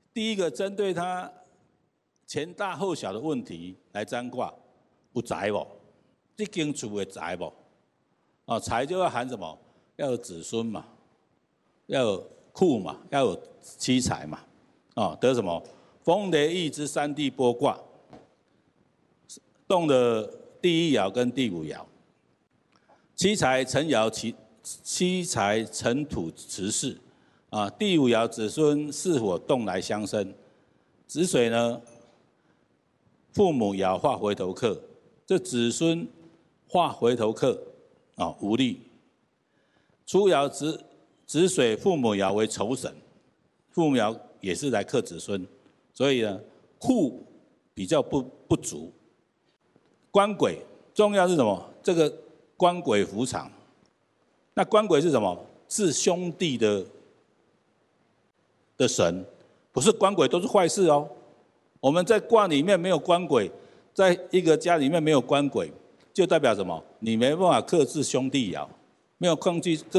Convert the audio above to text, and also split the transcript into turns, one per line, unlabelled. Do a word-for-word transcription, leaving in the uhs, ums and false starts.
第一个针对他前大后小的问题来占卦，有财无？这间厝的财无？哦，财就要含什么？要有子孙嘛，要有库嘛，要有妻财嘛。哦，得什么？风雷翼之三地波卦，动的第一爻跟第五爻。七财辰爻其七财辰土持世，啊，第五爻子孙巳火动来相生，子水呢，父母爻化回头客，这子孙化回头客，啊，无力。初爻子子水父母爻为仇神，父母爻也是来克子孙，所以呢，库比较不不足。官鬼重要是什么？这个官鬼伏藏，那官鬼是什么？是兄弟的的神，不是官鬼都是坏事哦。我们在卦里面没有官鬼，在一个家里面没有官鬼，就代表什么？你没办法克制兄弟爻，没有控制。